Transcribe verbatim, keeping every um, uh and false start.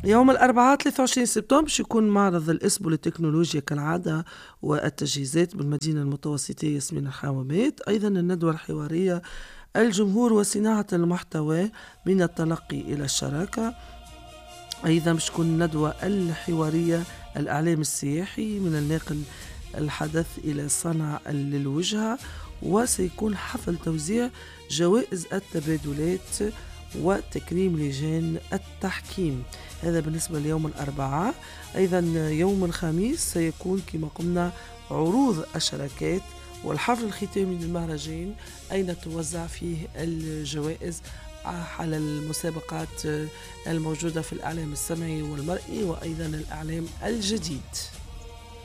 يوم الأربعاء ثلاثة وعشرين سبتمبر باش يكون معرض الإسبو للتكنولوجيا كالعادة والتجهيزات بالمدينة المتوسطية ياسمين الحوامات. أيضا الندوة الحوارية الجمهور وصناعة المحتوى من التلقي إلى الشراكة. أيضا باش تكون ندوة الحوارية الإعلام السياحي من الناقل الحدث إلى صنع للوجهة. وسيكون حفل توزيع جوائز التبادلات وتكريم لجان التحكيم. هذا بالنسبة ليوم الأربعاء. أيضا يوم الخميس سيكون كما قلنا عروض الشركات والحفل الختامي للمهرجان أين توزع فيه الجوائز على المسابقات الموجودة في الإعلام السمعي والمرئي وأيضا الإعلام الجديد.